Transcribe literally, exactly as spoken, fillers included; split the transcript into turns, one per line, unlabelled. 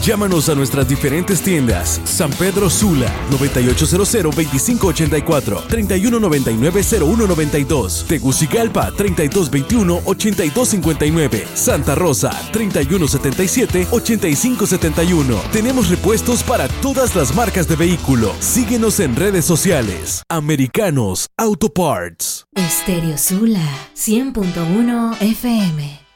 Llámanos a nuestras diferentes tiendas. San Pedro Sula, noventa y ocho cero cero veinticinco ochenta y cuatro, treinta y uno noventa y nueve cero uno noventa y dos. Tegucigalpa, treinta y dos veintiuno ochenta y dos cincuenta y nueve. Santa Rosa, treinta y uno setenta y siete ochenta y cinco setenta y uno. Tenemos repuestos para todas las marcas de vehículo. Síguenos en redes sociales. Americanos Auto Parts.
Estéreo Sula, cien punto uno F M.